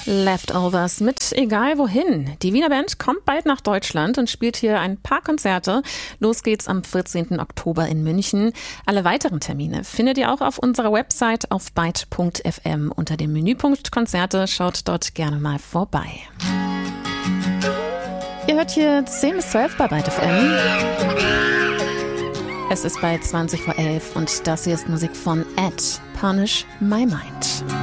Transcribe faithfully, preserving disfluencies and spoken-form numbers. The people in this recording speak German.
Leftovers mit Egal wohin. Die Wiener Band kommt bald nach Deutschland und spielt hier ein paar Konzerte. Los geht's am vierzehnten Oktober in München. Alle weiteren Termine findet ihr auch auf unserer Website auf byte punkt f m unter dem Menüpunkt Konzerte. Schaut dort gerne mal vorbei. Ihr hört hier zehn bis zwölf bei Byte F M. Es ist bald zwanzig vor elf und das hier ist Musik von Ed, Punish My Mind.